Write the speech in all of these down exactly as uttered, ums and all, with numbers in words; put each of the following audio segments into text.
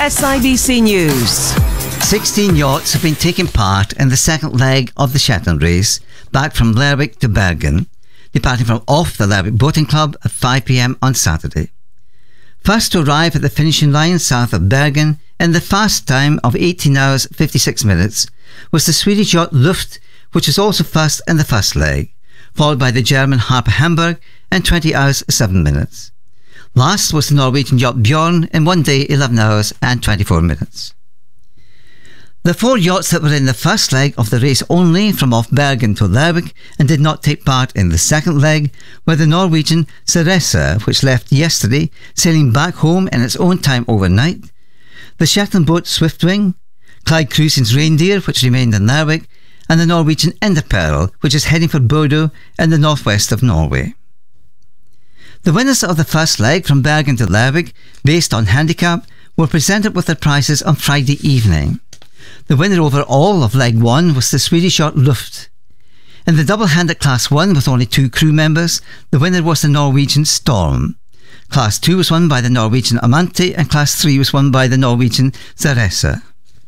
S I B C News. sixteen yachts have been taking part in the second leg of the Shetland race, back from Lerwick to Bergen, departing from off the Lerwick Boating Club at five p m on Saturday. First to arrive at the finishing line south of Bergen in the fast time of eighteen hours fifty-six minutes was the Swedish yacht Luft, which was also first in the first leg, followed by the German Harper Hamburg in twenty hours seven minutes. Last was the Norwegian yacht Bjorn in one day eleven hours and twenty-four minutes. The four yachts that were in the first leg of the race only from off Bergen to Lerwick and did not take part in the second leg were the Norwegian Ceresa, which left yesterday, sailing back home in its own time overnight, the Shetland boat Swiftwing, Clyde Cruising's Reindeer, which remained in Lerwick, and the Norwegian Inderpearl, which is heading for Bodo in the northwest of Norway. The winners of the first leg from Bergen to Lerwick, based on handicap, were presented with their prizes on Friday evening. The winner overall of leg one was the Swedish yacht Luft. In the double-handed Class one with only two crew members, the winner was the Norwegian Storm. Class two was won by the Norwegian Amante and Class three was won by the Norwegian Ceresa.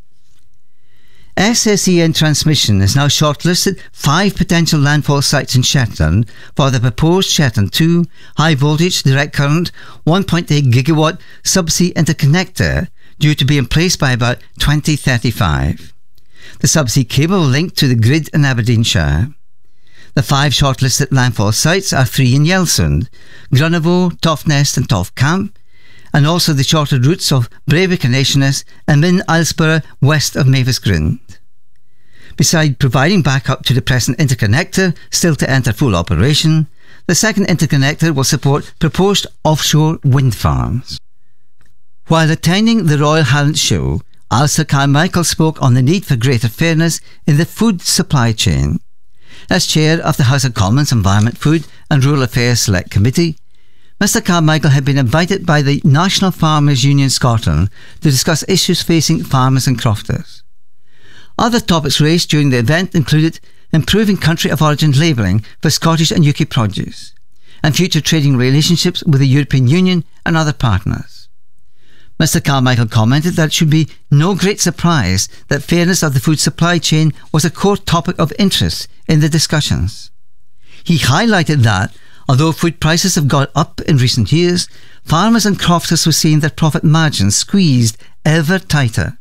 S S E N Transmission has now shortlisted five potential landfall sites in Shetland for the proposed Shetland two high voltage direct current one point eight gigawatt subsea interconnector due to be in place by about twenty thirty-five. The subsea cable will link to the grid in Aberdeenshire. The five shortlisted landfall sites are three in Yelsund, Grunnevo, Toftnest and Toft Camp, and also the shorter routes of Breivik and Nationess and Min Aylesborough west of Mavis Grind. Beside providing backup to the present interconnector, still to enter full operation, the second interconnector will support proposed offshore wind farms. While attending the Royal Highland Show, Alistair Carmichael spoke on the need for greater fairness in the food supply chain. As chair of the House of Commons Environment, Food and Rural Affairs Select Committee, Mr Carmichael had been invited by the National Farmers Union Scotland to discuss issues facing farmers and crofters. Other topics raised during the event included improving country of origin labelling for Scottish and U K produce, and future trading relationships with the European Union and other partners. Mr Carmichael commented that it should be no great surprise that fairness of the food supply chain was a core topic of interest in the discussions. He highlighted that, although food prices have gone up in recent years, farmers and crofters were seeing their profit margins squeezed ever tighter.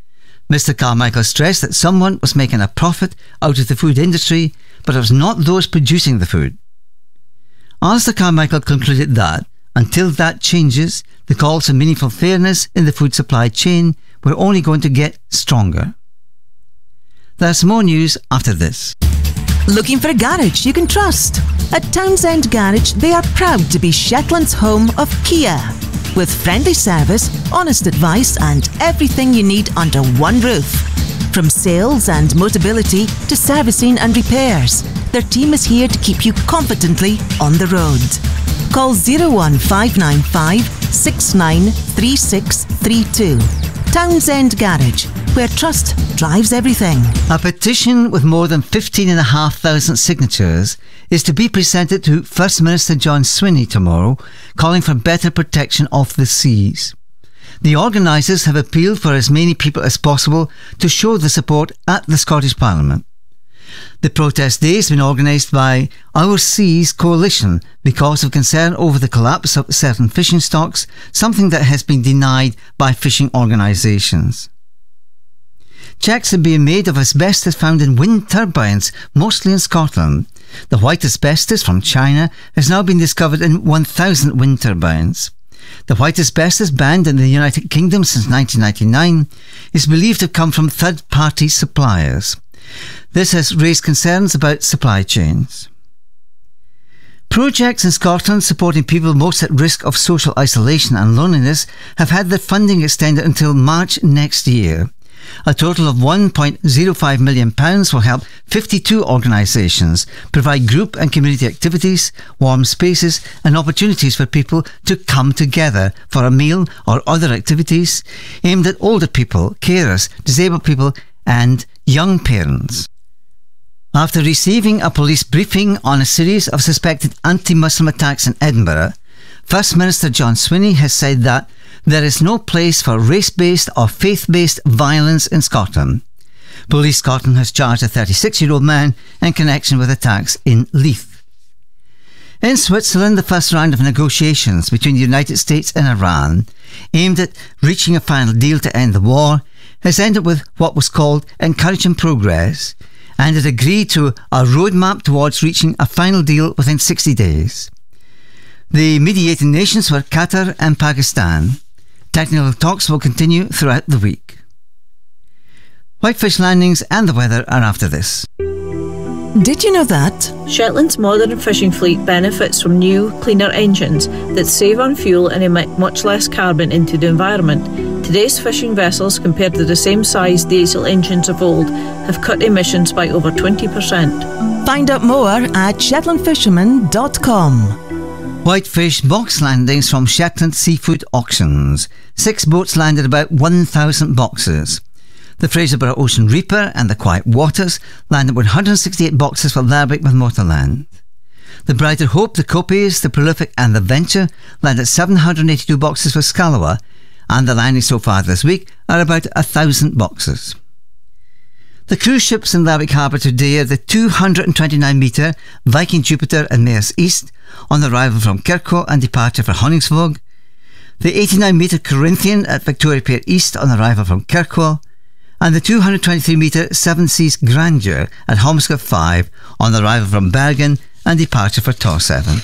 Mr Carmichael stressed that someone was making a profit out of the food industry, but it was not those producing the food. Alistair Carmichael concluded that, until that changes, the calls for meaningful fairness in the food supply chain were only going to get stronger. There's more news after this. Looking for a garage you can trust? At Townsend Garage, they are proud to be Shetland's home of Kia. With friendly service, honest advice and everything you need under one roof. From sales and Motability to servicing and repairs, their team is here to keep you confidently on the road. Call zero one five nine five, six nine three six three two. Townsend Garage, where trust drives everything. A petition with more than fifteen and a half thousand signatures is to be presented to First Minister John Swinney tomorrow, calling for better protection of the seas. The organisers have appealed for as many people as possible to show the support at the Scottish Parliament. The protest day has been organised by Our Seas Coalition because of concern over the collapse of certain fishing stocks, something that has been denied by fishing organisations. Checks are being made of asbestos found in wind turbines, mostly in Scotland. The white asbestos from China has now been discovered in one thousand wind turbines. The white asbestos, banned in the United Kingdom since nineteen ninety-nine, is believed to have come from third-party suppliers. This has raised concerns about supply chains. Projects in Scotland supporting people most at risk of social isolation and loneliness have had their funding extended until March next year. A total of one point zero five million pounds will help fifty-two organisations provide group and community activities, warm spaces and opportunities for people to come together for a meal or other activities aimed at older people, carers, disabled people and young parents. After receiving a police briefing on a series of suspected anti-Muslim attacks in Edinburgh, First Minister John Swinney has said that There is no place for race-based or faith-based violence in Scotland. Police Scotland has charged a thirty-six-year-old man in connection with attacks in Leith. In Switzerland, the first round of negotiations between the United States and Iran, aimed at reaching a final deal to end the war, has ended with what was called encouraging progress, and it agreed to a roadmap towards reaching a final deal within sixty days. The mediating nations were Qatar and Pakistan. Technical talks will continue throughout the week. Whitefish landings and the weather are after this. Did you know that? Shetland's modern fishing fleet benefits from new, cleaner engines that save on fuel and emit much less carbon into the environment. Today's fishing vessels, compared to the same size diesel engines of old, have cut emissions by over twenty percent. Find out more at shetland fisherman dot com. Whitefish box landings from Shetland Seafood Auctions. Six boats landed about one thousand boxes. The Fraserburgh Ocean Reaper and the Quiet Waters landed one hundred sixty-eight boxes for Lerwick with Motorland. The Brighter Hope, the Copies, the Prolific and the Venture landed seven hundred eighty-two boxes for Scalawa, and the landings so far this week are about one thousand boxes. The cruise ships in Lerwick Harbour today are the two hundred twenty-nine metre Viking Jupiter and Maersk East on arrival from Kirkwall and departure for Honningsvåg, the eighty-nine metre Corinthian at Victoria Pier East on arrival from Kirkwall, and the two hundred twenty-three metre Seven Seas Grandeur at Holmescliff five on arrival from Bergen and departure for Torseven.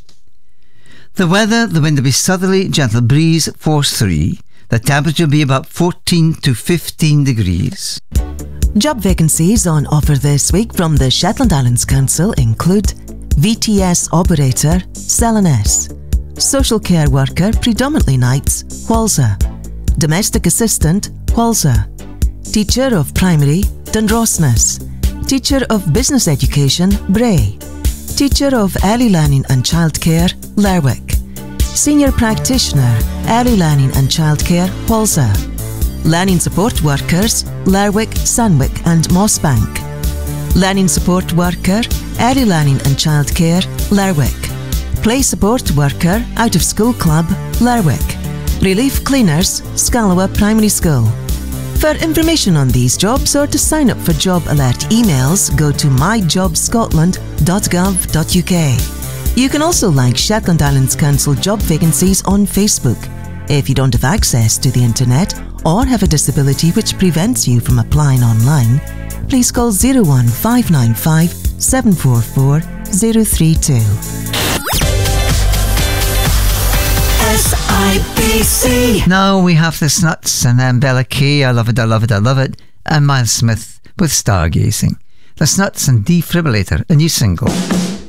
The weather, the wind will be southerly, gentle breeze, force three. The temperature will be about fourteen to fifteen degrees. Job vacancies on offer this week from the Shetland Islands Council include V T S operator, Selenes; social care worker, predominantly nights, Walser; domestic assistant, Walser; teacher of primary, Dundrosnes; teacher of business education, Bray; teacher of early learning and childcare, Lerwick; senior practitioner, early learning and childcare, Walser; learning support workers, Lerwick, Sandwick and Mossbank; learning support worker, early learning and childcare, Lerwick; play support worker, out of school club, Lerwick; relief cleaners, Scalawa Primary School. For information on these jobs or to sign up for job alert emails, go to my job scotland dot gov dot U K. You can also like Shetland Islands Council job vacancies on Facebook. If you don't have access to the internet or have a disability which prevents you from applying online, please call zero one five nine five seven four four zero three two. S I B C. Now we have the Snuts and then Bella Kay, I Love It, I Love It, I Love It, and Miles Smith with Stargazing. The Snuts and Defibrillator, a new single.